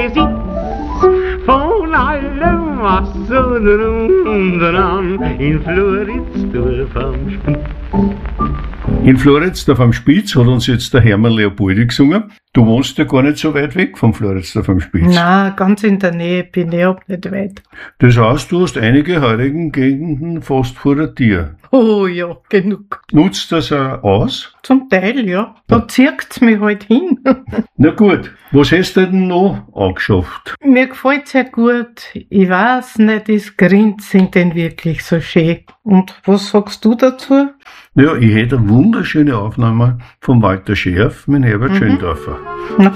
Besitz von allem, was so drunten in Floridsdorf am Spitz. In Floridsdorf am Spitz hat uns jetzt der Hermann Leopoldi gesungen. Du wohnst ja gar nicht so weit weg vom Floridsdorf am Spitz. Nein, ganz in der Nähe bin ich auch nicht weit. Das heißt, du hast einige heurigen Gegenden fast vor der Tür. Oh ja, genug. Nutzt das auch aus? Zum Teil, ja. Da zirkt's mich halt hin. Na gut, was hast du denn noch angeschafft? Mir gefällt's ja gut. Ich weiß nicht, ist Grinzing denn wirklich so schön? Und was sagst du dazu? Ja, ich hätte eine wunderschöne Aufnahme von Walter Scherf mit Herbert Schöndorfer. Na,